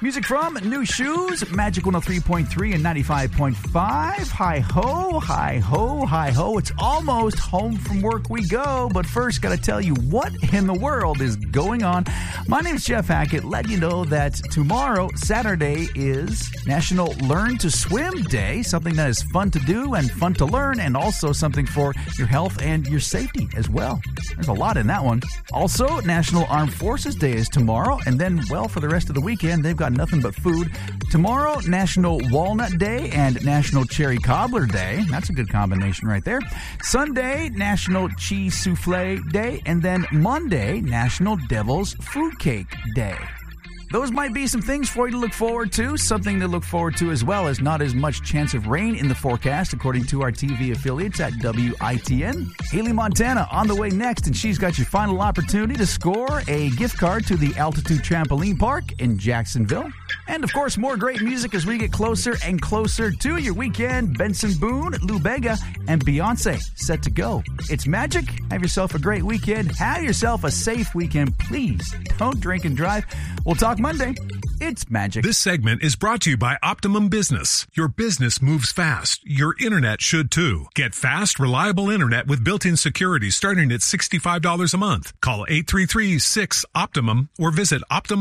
Music from New Shoes, Magic 103.3 and 95.5. Hi ho, hi ho, hi ho. It's almost home from work we go, but first got to tell you what in the world is going on. My name is Jeff Hackett. Let you know that tomorrow, Saturday, is National Learn to Swim Day, something that is fun to do and fun to learn, and also something for your health and your safety as well. There's a lot in that one. Also, National Armed Forces Day is tomorrow, and then, well, for the rest of the weekend, they've got nothing but food. Tomorrow, National Walnut Day and National Cherry Cobbler Day. That's a good combination right there. Sunday, National Cheese Souffle Day, and then Monday, National Devil's Food Cake Day. Those might be some things for you to look forward to. Something to look forward to as well is not as much chance of rain in the forecast, according to our TV affiliates at WITN. Haley Montana on the way next, and she's got your final opportunity to score a gift card to the Altitude Trampoline Park in Jacksonville. And, of course, more great music as we get closer and closer to your weekend. Benson Boone, Lou Bega, and Beyonce set to go. It's Magic. Have yourself a great weekend. Have yourself a safe weekend. Please don't drink and drive. We'll talk Monday. It's Magic. This segment is brought to you by Optimum Business. Your business moves fast. Your internet should too. Get fast, reliable internet with built-in security starting at $65 a month. Call 833-6-OPTIMUM or visit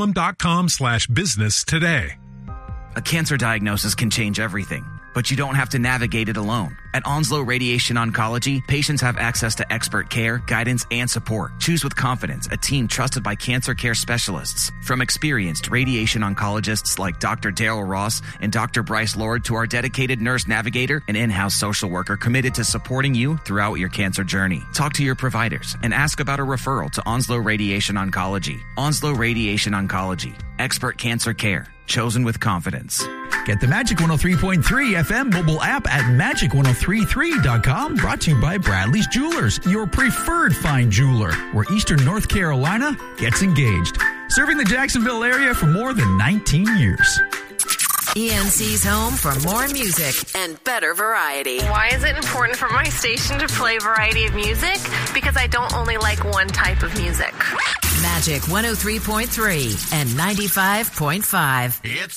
optimum.com/business today. A cancer diagnosis can change everything, but you don't have to navigate it alone. At Onslow Radiation Oncology, patients have access to expert care, guidance, and support. Choose with confidence a team trusted by cancer care specialists. From experienced radiation oncologists like Dr. Daryl Ross and Dr. Bryce Lord to our dedicated nurse navigator and in-house social worker committed to supporting you throughout your cancer journey. Talk to your providers and ask about a referral to Onslow Radiation Oncology. Onslow Radiation Oncology. Expert cancer care. Chosen with confidence. Get the Magic 103.3 FM mobile app at magic1033.com. Brought to you by Bradley's Jewelers, your preferred fine jeweler, where Eastern North Carolina gets engaged. Serving the Jacksonville area for more than 19 years. ENC's home for more music and better variety. Why is it important for my station to play variety of music? Because I don't only like one type of music. Magic 103.3 and 95.5. It's